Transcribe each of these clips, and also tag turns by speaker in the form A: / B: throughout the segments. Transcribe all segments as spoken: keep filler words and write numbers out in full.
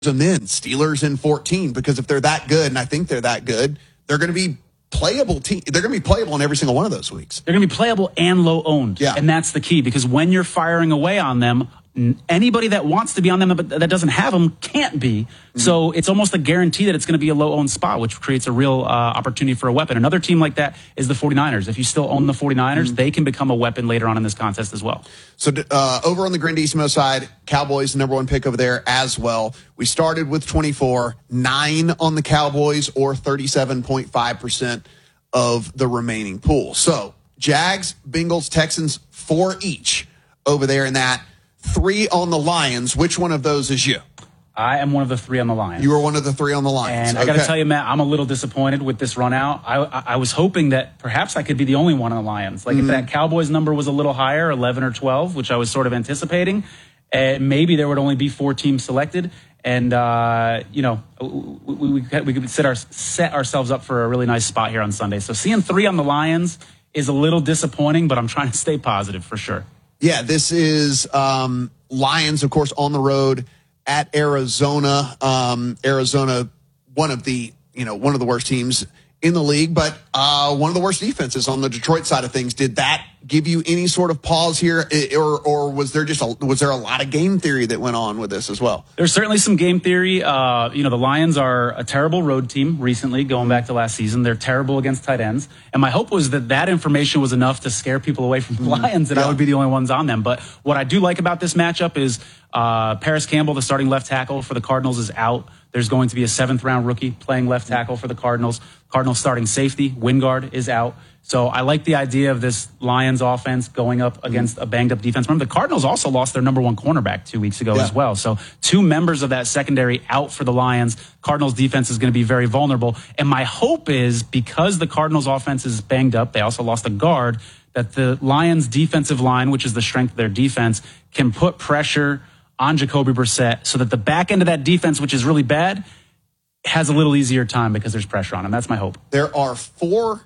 A: and then Steelers in fourteen, because if they're that good, and I think they're that good, they're going to be playable team. They're going to be playable in every single one of those weeks.
B: They're going to be playable and low owned.
A: Yeah.
B: And that's the key, because when you're firing away on them, anybody that wants to be on them but that doesn't have them can't be. Mm-hmm. So it's almost a guarantee that it's going to be a low owned spot, which creates a real uh, opportunity for a weapon. Another team like that is the 49ers. If you still own the 49ers, mm-hmm. they can become a weapon later on in this contest as well.
A: So uh, over on the Grandissimo side, Cowboys, the number one pick over there as well. We started with twenty-four, nine on the Cowboys, or thirty-seven point five percent of the remaining pool. So Jags, Bengals, Texans, four each over there in that. Three on the Lions. Which one of those is you?
B: I am one of the three on the Lions.
A: You are one of the three on the Lions.
B: And I got to tell you, Matt, I'm a little disappointed with this run out. I, I, I was hoping that perhaps I could be the only one on the Lions. Like mm-hmm. if that Cowboys number was a little higher, eleven or twelve, which I was sort of anticipating, uh, maybe there would only be four teams selected. And, uh, you know, we, we, we could set, our, set ourselves up for a really nice spot here on Sunday. So seeing three on the Lions is a little disappointing, but I'm trying to stay positive for sure.
A: Yeah, this is um, Lions, of course, on the road at Arizona. Um, Arizona, one of the you know one of the worst teams in the league, but uh, one of the worst defenses on the Detroit side of things. Did that give you any sort of pause here, or or was there just a, was there a lot of game theory that went on with this as well?
B: There's certainly some game theory. Uh, you know, the Lions are a terrible road team recently, going back to last season. They're terrible against tight ends, and my hope was that that information was enough to scare people away from the Lions, and yeah. I would be the only ones on them. But what I do like about this matchup is uh, Paris Campbell, the starting left tackle for the Cardinals, is out. There's going to be a seventh round rookie playing left tackle for the Cardinals. Cardinals starting safety, Wingard, is out. So I like the idea of this Lions offense going up against a banged up defense. Remember, the Cardinals also lost their number one cornerback two weeks ago yeah. as well. So two members of that secondary out for the Lions. Cardinals defense is going to be very vulnerable. And my hope is, because the Cardinals offense is banged up, they also lost a guard, that the Lions defensive line, which is the strength of their defense, can put pressure on Jacoby Brissett so that the back end of that defense, which is really bad, has a little easier time because there's pressure on him. That's my hope.
A: There are four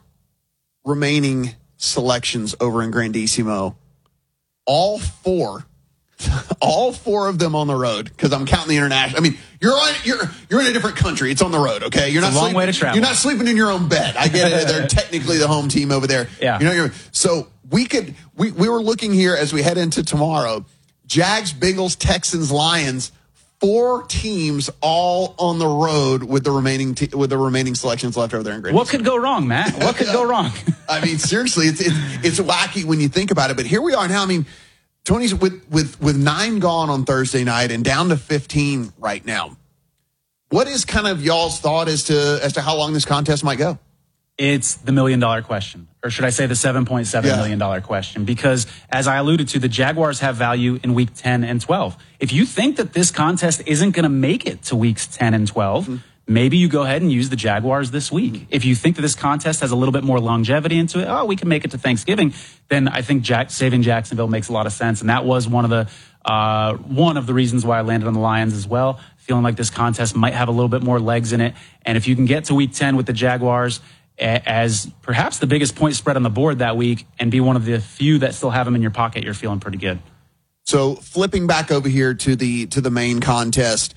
A: remaining selections over in Grandissimo. All four, all four of them on the road, because I'm counting the international. I mean, you're on, you're you're in a different country. It's on the road, okay? You're
B: it's
A: not
B: a long
A: sleeping,
B: way to travel.
A: You're not sleeping in your own bed. I get it. They're technically the home team over there.
B: Yeah.
A: You know, you're, so we could we we were looking here as we head into tomorrow. Jags, Bengals, Texans, Lions. Four teams all on the road with the remaining te- with the remaining selections left over there in Grandissimo.
B: What could go wrong, Matt? What could go wrong?
A: I mean, seriously, it's, it's it's wacky when you think about it. But here we are now. I mean, Tony's with with with nine gone on Thursday night and down to fifteen right now. What is kind of y'all's thought as to as to how long this contest might go?
B: It's the million dollar question, or should I say the seven point seven yeah. million dollar question? Because as I alluded to, the Jaguars have value in week ten and twelve. If you think that this contest isn't going to make it to weeks ten and twelve, mm-hmm. maybe you go ahead and use the Jaguars this week. Mm-hmm. If you think that this contest has a little bit more longevity into it, oh, we can make it to Thanksgiving, then I think Jack, saving Jacksonville makes a lot of sense. And that was one of the uh, one of the reasons why I landed on the Lions as well, feeling like this contest might have a little bit more legs in it. And if you can get to week ten with the Jaguars as perhaps the biggest point spread on the board that week and be one of the few that still have them in your pocket, you're feeling pretty good.
A: So flipping back over here to the to the main contest,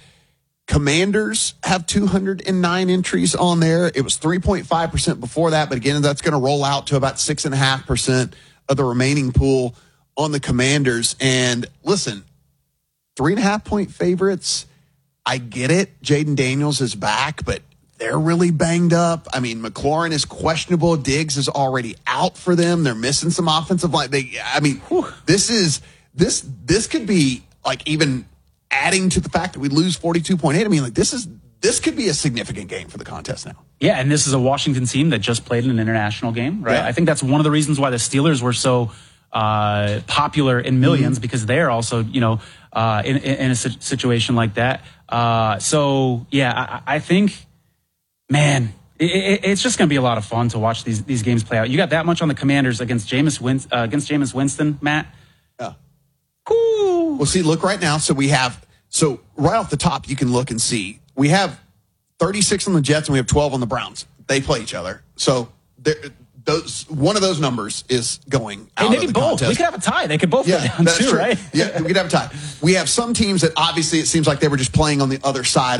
A: Commanders have two hundred nine entries on there. It was three point five percent before that, but again, that's going to roll out to about six point five percent of the remaining pool on the Commanders. And listen, three and a half point favorites. I get it. Jaden Daniels is back, but they're really banged up. I mean, McLaurin is questionable. Diggs is already out for them. They're missing some offensive line. They, I mean, whew, this is this this could be like even adding to the fact that we lose forty-two point eight. I mean, like this is this could be a significant game for the contest now.
B: Yeah, and this is a Washington team that just played in an international game, right? Yeah. I think that's one of the reasons why the Steelers were so uh, popular in millions, mm-hmm. because they're also, you know, uh, in, in a situation like that. Uh, so yeah, I, I think. Man, it, it, it's just going to be a lot of fun to watch these these games play out. You got that much on the Commanders against Jameis Win, uh, against Jameis Winston, Matt?
A: Yeah.
B: Cool.
A: Well, see, look right now. So we have so right off the top, you can look and see we have thirty-six on the Jets and we have twelve on the Browns. They play each other, so they're those one of those numbers is going out
B: Hey,
A: of
B: maybe
A: the
B: both.
A: contest.
B: We could have a tie. They could both
A: Yeah,
B: go down
A: that's
B: too,
A: true.
B: right?
A: Yeah, we could have a tie. We have some teams that obviously it seems like they were just playing on the other side